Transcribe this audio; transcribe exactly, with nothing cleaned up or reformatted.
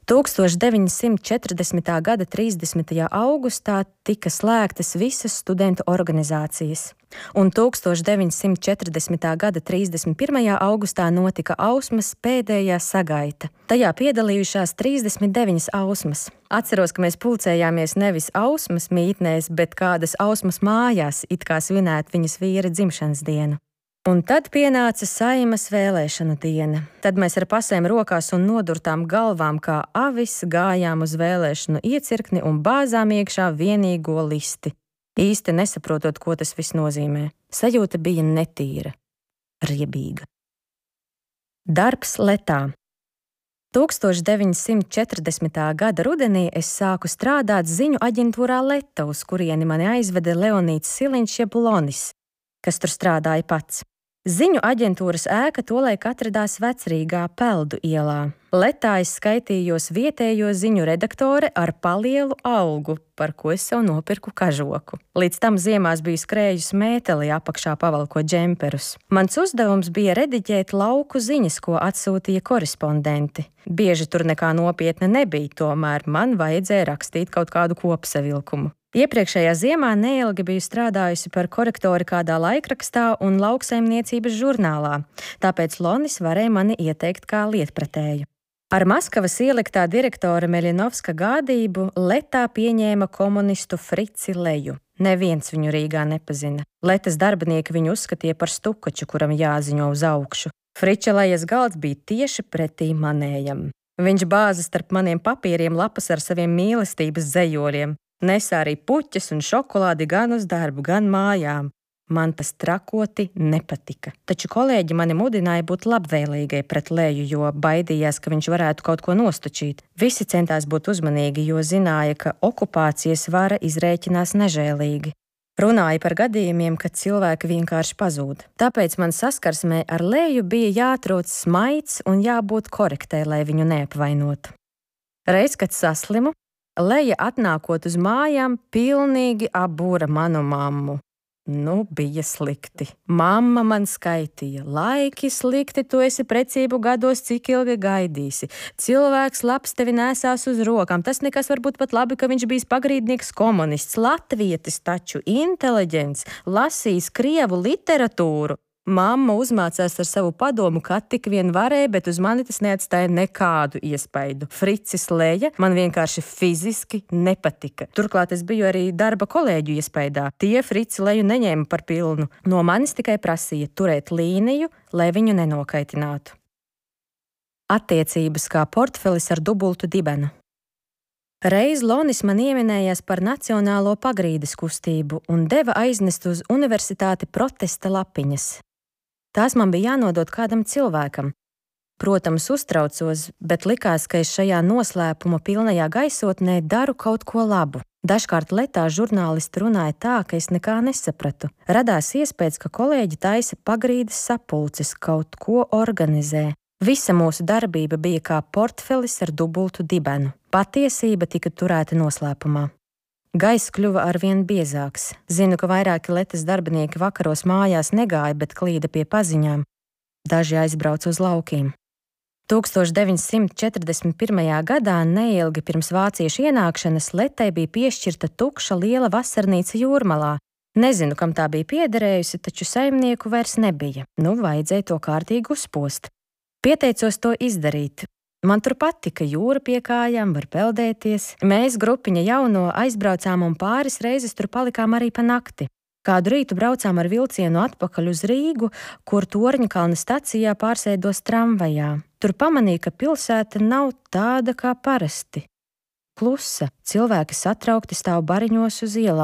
tūkstoš deviņsimt četrdesmitā gada trīsdesmitajā augustā tika slēgtas visas studentu organizācijas, un tūkstoš deviņsimt četrdesmitā gada trīsdesmit pirmajā augustā notika Ausmas pēdējā sagaita. Tajā piedalījušās trīsdesmit deviņas ausmas. Atceros, ka mēs pulcējāmies nevis Ausmas mītnēs, bet kādas Ausmas mājās, it kā svinēt viņas vīra dzimšanas dienu. Un tad pienāca Saimas vēlēšanu diena. Tad mēs ar pasēm rokās un nodurtām galvām kā avis gājām uz vēlēšanu iecirkni un bāzām iekšā vienīgo listi. Īsti nesaprotot, ko tas viss nozīmē. Sajūta bija netīra, riebīga. Darbs Letā. tūkstoš deviņsimt četrdesmitā gada rudenī es sāku strādāt ziņu aģentūrā Leta, uz kurieni mani aizveda Leonīds Siliņš jeb Lonis, kas tur strādāja pats. Ziņu aģentūras ēka tolaik atradās Vecrīgā Peldu ielā. Letā es skaitījos vietējo ziņu redaktore ar palielu algu, par ko es sev nopirku kažoku. Līdz tam ziemās biju skrējus mēteli apakšā pavalko džemperus. Mans uzdevums bija rediģēt lauku ziņas, ko atsūtīja korespondenti. Bieži tur nekā nopietna nebija, tomēr man vajadzēja rakstīt kaut kādu kopsavilkumu. Iepriekšējā ziemā neilgi biju strādājusi par korektori kādā laikrakstā un lauksaimniecības žurnālā, tāpēc Lonis varēja mani ieteikt kā lietpratēju. Ar Maskavas ieliktā direktora Meļinovska gādību Letā pieņēma komunistu Frici Leju. Neviens viņu Rīgā nepazina. Letas darbinieki viņu uzskatīja par stukaču, kuram jāziņo uz augšu. Friča Lejas galds bija tieši pretī manējam. Viņš bāza starp maniem papīriem lapas ar saviem mīlestības zejoļiem. Nesa arī puķes un šokolādi gan uz darbu, gan mājām. Man tas trakoti nepatika. Taču kolēģi mani mudināja būt labvēlīgai pret Leju, jo baidījās, ka viņš varētu kaut ko nostučīt. Visi centās būt uzmanīgi, jo zināja, ka okupācijas vara izrēķinās nežēlīgi. Runāja par gadījumiem, kad cilvēki vienkārši pazūd. Tāpēc man saskarsmē ar Leju bija jāatrod smaids un jābūt korektē, lai viņu neapvainotu. Reiz, kad saslimu, Leja atnākot uz mājām pilnīgi apbūra manu mammu. Nu, bija slikti. Mamma man skaitīja. Laiki slikti, tu esi precību gados, cik ilgi gaidīsi. Cilvēks labs tevi nesās uz rokām. Tas nekas varbūt pat labi, ka viņš bijis pagrīdnieks komunists, latvietis taču, inteliģents, lasījis krievu literatūru. Mamma uzmācās ar savu padomu, kā tik vien varēja, bet uz mani tas neatstāja nekādu iespaidu. Fricis Leja man vienkārši fiziski nepatika. Turklāt es biju arī darba kolēģu iespaidā. Tie Frici Leju neņēma par pilnu. No manis tikai prasīja turēt līniju, lai viņu nenokaitinātu. Attiecības kā portfelis ar dubultu dibenu. Reiz Lonis man ieminējās par nacionālo pagrīdes kustību un deva aiznest uz universitāti protesta lapiņas. Tās man bija jānodot kādam cilvēkam. Protams, uztraucos, bet likās, ka es šajā noslēpuma pilnajā gaisotnē daru kaut ko labu. Dažkārt Letā žurnālisti runāja tā, ka es nekā nesapratu. Radās iespējas, ka kolēģi taisa pagrīdes sapulces, kaut ko organizē. Visa mūsu darbība bija kā portfelis ar dubultu dibenu. Patiesība tika turēta noslēpumā. Gaiss kļuva arvien biezāks. Zinu, ka vairāki Letas darbinieki vakaros mājās negāja, bet klīda pie paziņām. Daži aizbrauca uz laukiem. tūkstoš deviņsimt četrdesmit pirmajā gadā, neilgi pirms vāciešu ienākšanas, Letai bija piešķirta tukša liela vasarnīca Jūrmalā. Nezinu, kam tā bija piederējusi, taču saimnieku vairs nebija. Nu, vajadzēja to kārtīgi uzpost. Pieteicos to izdarīt. Man tur patika, jūra pie kājām, var peldēties. Mēs, grupiņa jauno, aizbraucām un pāris reizes tur palikām arī pa nakti. Kādu rītu braucām ar vilcienu atpakaļ uz Rīgu, kur Torņakalna stacijā pārsēdos tramvajā. Tur pamanīju, ka pilsēta nav tāda kā parasti. Klusa, cilvēki satraukti stāv bariņos uz ielām.